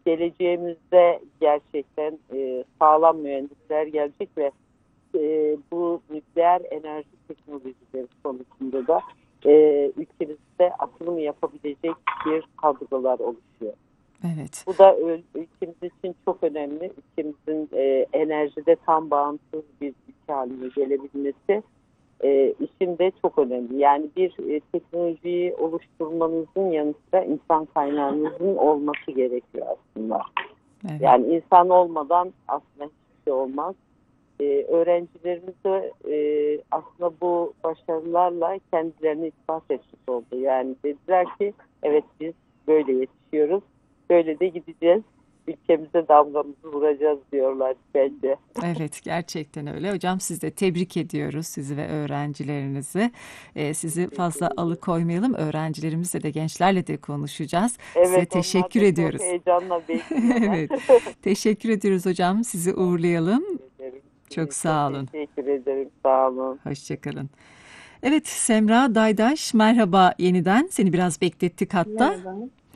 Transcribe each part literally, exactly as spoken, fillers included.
geleceğimizde gerçekten e, sağlam mühendisler gelecek ve e, bu nükleer enerji teknolojileri konusunda da e, ülkemizde atılım yapabilecek bir kadrolar oluşuyor. Evet. Bu da ülkemiz için çok önemli. Ülkemizin e, enerjide tam bağımsız bir ülke haline gelebilmesi e, için de çok önemli. Yani bir e, teknolojiyi oluşturmanızın yanı sıra insan kaynağınızın olması gerekiyor aslında. Evet. Yani insan olmadan aslında hiçbir şey olmaz. Ee, öğrencilerimiz de e, aslında bu başarılarla kendilerini ispat etmiş oldu. Yani dediler ki evet biz böyle yetişiyoruz, böyle de gideceğiz, ülkemize damgamızı vuracağız diyorlar bence. Evet, gerçekten öyle. Hocam siz de tebrik ediyoruz sizi ve öğrencilerinizi. Ee, sizi fazla alıkoymayalım. Öğrencilerimizle de gençlerle de konuşacağız. Size Evet, onlar teşekkür da çok ediyoruz. heyecanla bekliyorlar. Evet, teşekkür ediyoruz hocam. Sizi uğurlayalım. ederim. Çok Çok sağ olun. teşekkür ederim. Sağ olun. Hoşçakalın. Evet, Semra Daydaş, merhaba yeniden. Seni biraz beklettik hatta. Merhaba.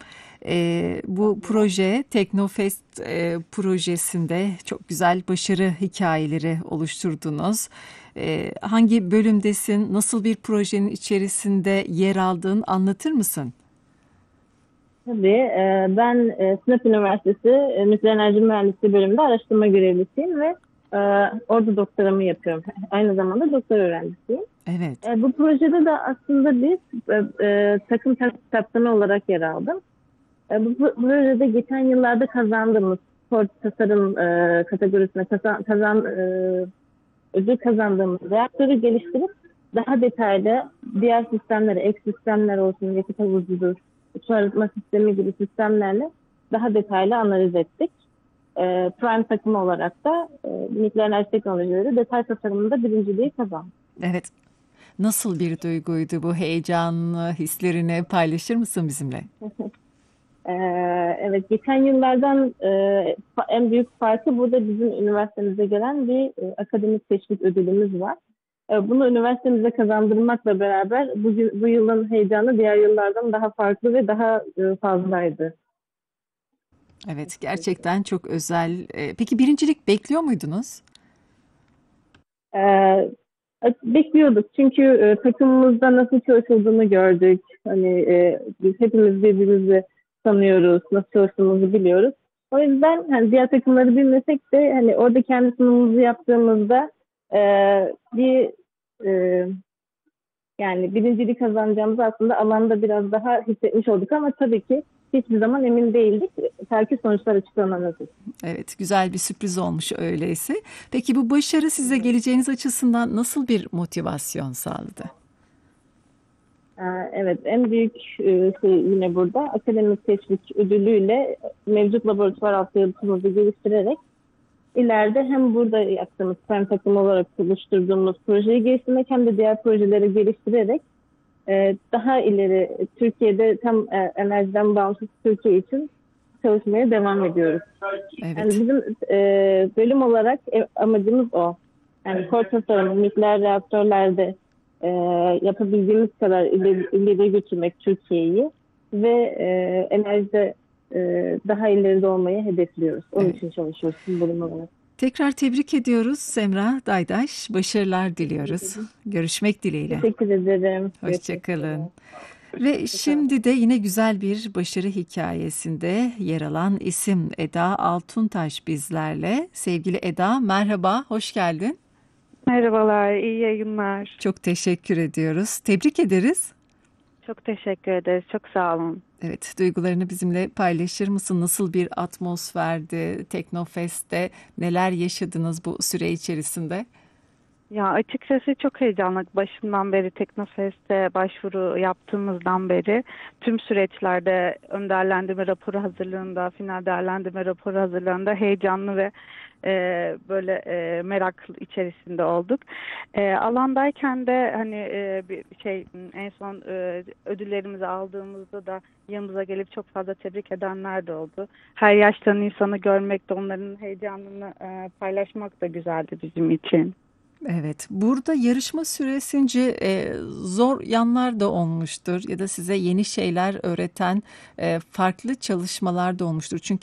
Ee, bu proje, Teknofest e, projesinde çok güzel başarı hikayeleri oluşturdunuz. Ee, hangi bölümdesin, nasıl bir projenin içerisinde yer aldığını anlatır mısın? Tabii. e, Ben e, Sinop Üniversitesi e, Nükleer Enerji Mühendisliği bölümünde araştırma görevlisiyim ve e, orada doktoramı yapıyorum. Aynı zamanda doktor öğrencisiyim. Evet. E, Bu projede de aslında biz e, e, takım kaptanı olarak yer aldım. E, Bu bu projede geçen yıllarda kazandığımız spor tasarım e, kategorisinde kazan, kazan e, ödül kazandığımız reaktörü geliştirip daha detaylı diğer sistemleri, ek sistemler olsun, yakıt havuzudur, su arıtma sistemi gibi sistemlerle daha detaylı analiz ettik. E, Prime takımı olarak da e, nükleer enerji teknolojileri detay tasarımında birinciliği kazandı. Evet. Nasıl bir duyguydu bu, heyecanlı hislerini paylaşır mısın bizimle? Ee, evet, geçen yıllardan e, fa- en büyük farkı burada bizim üniversitemize gelen bir e, akademik teşvik ödülümüz var. E, bunu üniversitemize kazandırmakla beraber bu, yıl- bu yılın heyecanı diğer yıllardan daha farklı ve daha e, fazlaydı. Evet, gerçekten çok özel. Ee, peki birincilik bekliyor muydunuz? Ee, Bekliyorduk çünkü e, takımımızda nasıl çalışıldığını gördük. Hani e, biz hepimiz birbirimizi tanıyoruz, nasıl çalıştığımızı biliyoruz. O yüzden hani diğer takımları bilmesek de hani orada kendi sunumumuzu yaptığımızda e, bir e, yani birinciliği kazanacağımızı aslında alanda biraz daha hissetmiş olduk ama tabii ki hiçbir zaman emin değildik. Ta ki sonuçlar açıklanana kadar. Evet, güzel bir sürpriz olmuş öyleyse. Peki bu başarı size geleceğiniz açısından nasıl bir motivasyon sağladı? Ee, Evet, en büyük e, şey yine burada akademik teşvik ödülüyle mevcut laboratuvar altyapımızı geliştirerek ileride hem burada yaptığımız fen takım olarak oluşturduğumuz projeyi geliştirmek hem de diğer projeleri geliştirerek e, daha ileri Türkiye'de tam e, enerjiden bağımsız Türkiye için çalışmaya devam ediyoruz. Yani Evet, bizim e, bölüm olarak e, amacımız o. Yani kor tasarımı nükleer reaktörlerde e, yapabildiğimiz kadar ileri, ileriye götürmek Türkiye'yi ve e, enerjide e, daha ileride olmayı hedefliyoruz. Onun evet. için çalışıyoruz bu bölüm olarak. Tekrar tebrik ediyoruz Semra Daydaş. Başarılar diliyoruz. Görüşmek dileğiyle. Teşekkür ederim. Görüşmek üzere. Hoşçakalın. Ve şimdi de yine güzel bir başarı hikayesinde yer alan isim Eda Altuntaş bizlerle. Sevgili Eda, merhaba, hoş geldin. Merhabalar, iyi yayınlar. Çok teşekkür ediyoruz. Tebrik ederiz. Çok teşekkür ederiz, çok sağ olun. Evet, duygularını bizimle paylaşır mısın? Nasıl bir atmosferdi Teknofest'te? Neler yaşadınız bu süre içerisinde? Ya açıkçası çok heyecanlı. Başından beri Teknofest'e başvuru yaptığımızdan beri tüm süreçlerde ön değerlendirme raporu hazırlığında, final değerlendirme raporu hazırlığında heyecanlı ve e, böyle e, merak içerisinde olduk. E, alandayken de hani e, bir şey en son e, ödüllerimizi aldığımızda da yanımıza gelip çok fazla tebrik edenler de oldu. Her yaştan insanı görmek de onların heyecanını e, paylaşmak da güzeldi bizim için. Evet, burada yarışma süresince e, zor yanlar da olmuştur ya da size yeni şeyler öğreten e, farklı çalışmalar da olmuştur. Çünkü